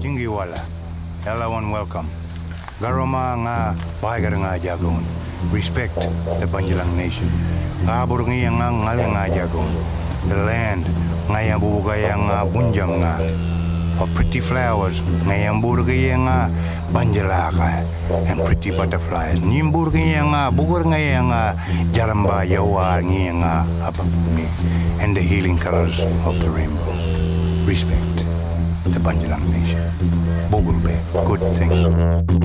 Jingiwala, everyone welcome. Garoma nga bahagar nga jagon. Respect the Banjalang nation. Kabur nga ngale nga jagon. The land nga yang bubugaya nga bunjam nga. Of pretty flowers nga yang burgaya nga banjalaka and pretty butterflies. Nimburgaya nga bugur nga yang jaramba yawa nga apapumi and the healing colors of the rainbow. Respect the Banjalang nation. Bogulbe, good thing.